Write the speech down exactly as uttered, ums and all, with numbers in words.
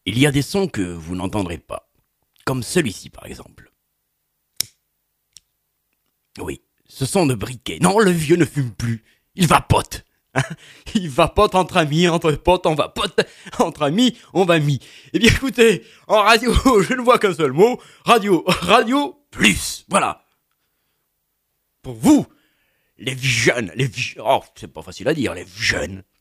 Il y a des sons que vous n'entendrez pas, comme celui-ci par exemple. Oui, ce son de briquet. Non, le vieux ne fume plus. Il vapote. Hein. Il vapote entre amis, entre potes, on vapote. Entre amis, on va mis. Eh bien écoutez, en radio, je ne vois qu'un seul mot. Radio, radio, plus. Voilà. Pour vous, les jeunes, les vieux, oh, c'est pas facile à dire, les jeunes.